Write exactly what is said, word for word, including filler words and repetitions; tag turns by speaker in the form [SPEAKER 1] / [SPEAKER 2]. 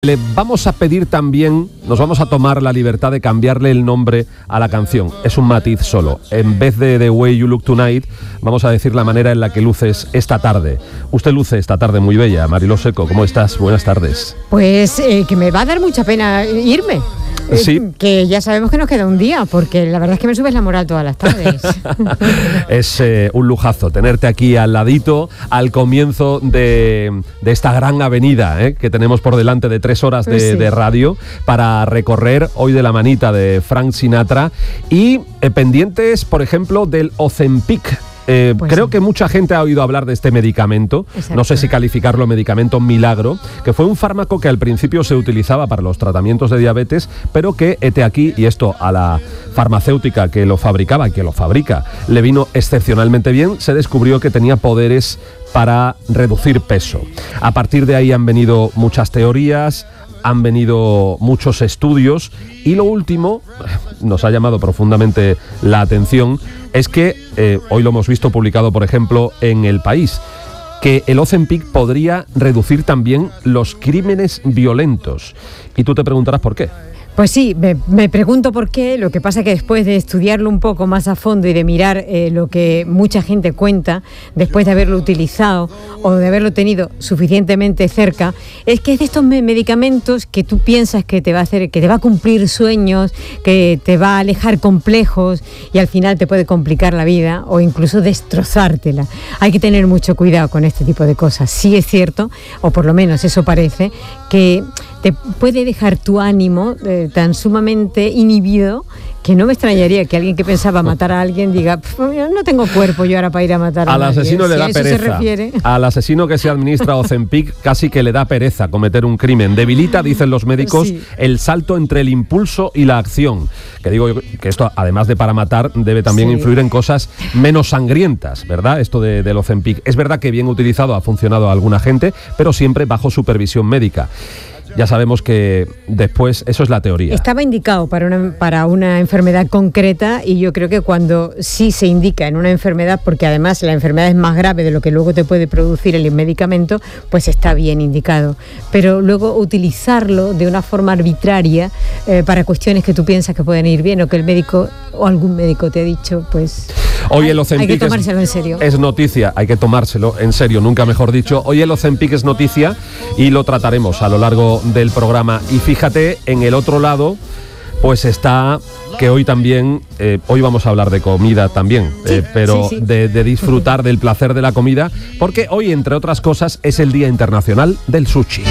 [SPEAKER 1] Le vamos a pedir también, nos vamos a tomar la libertad de cambiarle el nombre a la canción. Es un matiz solo. En vez de The Way You Look Tonight, vamos a decir la manera en la que luces esta tarde. Usted luce esta tarde muy bella. Mariló Seco, ¿cómo estás? Buenas tardes.
[SPEAKER 2] Pues eh, que me va a dar mucha pena irme. Eh,
[SPEAKER 1] Sí.
[SPEAKER 2] Que ya sabemos que nos queda un día, porque la verdad es que me subes la moral todas las tardes.
[SPEAKER 1] Es eh, un lujazo tenerte aquí al ladito, al comienzo de, de esta gran avenida eh, que tenemos por delante de tres horas de,
[SPEAKER 2] Sí.
[SPEAKER 1] de radio para recorrer hoy de la manita de Frank Sinatra y eh, pendientes, por ejemplo, del Ozempic. Eh,
[SPEAKER 2] Pues
[SPEAKER 1] creo
[SPEAKER 2] sí.
[SPEAKER 1] que mucha gente ha oído hablar de este medicamento,
[SPEAKER 2] Exacto.
[SPEAKER 1] no sé si calificarlo medicamento milagro, que fue un fármaco que al principio se utilizaba para los tratamientos de diabetes, pero que, hete aquí, y esto a la farmacéutica que lo fabricaba, que lo fabrica, le vino excepcionalmente bien, se descubrió que tenía poderes para reducir peso. A partir de ahí han venido muchas teorías, han venido muchos estudios y lo último, nos ha llamado profundamente la atención, es que, eh, hoy lo hemos visto publicado por ejemplo en El País, que el Ozempic podría reducir también los crímenes violentos. Y tú te preguntarás por qué.
[SPEAKER 2] Pues sí, me, me pregunto por qué. Lo que pasa es que después de estudiarlo un poco más a fondo y de mirar eh, lo que mucha gente cuenta después de haberlo utilizado o de haberlo tenido suficientemente cerca, es que es de estos me- medicamentos que tú piensas que te va a hacer, que te va a cumplir sueños, que te va a alejar complejos y al final te puede complicar la vida o incluso destrozártela. Hay que tener mucho cuidado con este tipo de cosas. Sí es cierto, o por lo menos eso parece, que te puede dejar tu ánimo eh, tan sumamente inhibido que no me extrañaría que alguien que pensaba matar a alguien diga, no tengo cuerpo yo ahora para ir a matar a
[SPEAKER 1] Al
[SPEAKER 2] nadie".
[SPEAKER 1] asesino le
[SPEAKER 2] Si
[SPEAKER 1] da
[SPEAKER 2] a eso
[SPEAKER 1] pereza.
[SPEAKER 2] se refiere.
[SPEAKER 1] Al asesino que se administra Ozempic casi que le da pereza cometer un crimen. Debilita, dicen los médicos,
[SPEAKER 2] Sí.
[SPEAKER 1] el salto entre el impulso y la acción. Que digo yo que esto, además de para matar, debe también
[SPEAKER 2] Sí.
[SPEAKER 1] influir en cosas menos sangrientas, ¿verdad? Esto de, del Ozempic. Es verdad que bien utilizado ha funcionado a alguna gente, pero siempre bajo supervisión médica. Ya sabemos que después, eso es la teoría.
[SPEAKER 2] Estaba indicado para una, para una enfermedad concreta y yo creo que cuando sí se indica en una enfermedad, porque además la enfermedad es más grave de lo que luego te puede producir el medicamento, pues está bien indicado. Pero luego utilizarlo de una forma arbitraria eh, para cuestiones que tú piensas que pueden ir bien o que el médico o algún médico te ha dicho, pues
[SPEAKER 1] Hoy
[SPEAKER 2] hay,
[SPEAKER 1] el Ozempic
[SPEAKER 2] hay que
[SPEAKER 1] es-
[SPEAKER 2] tomárselo en serio.
[SPEAKER 1] Es noticia, hay que tomárselo en serio, nunca mejor dicho. Hoy el Ozempic es noticia y lo trataremos a lo largo del programa. Y fíjate, en el otro lado, pues está que hoy también, eh, hoy vamos a hablar de comida también,
[SPEAKER 2] Sí,
[SPEAKER 1] eh, pero
[SPEAKER 2] sí, sí.
[SPEAKER 1] De, de disfrutar del placer de la comida, porque hoy, entre otras cosas, es el Día Internacional del Sushi.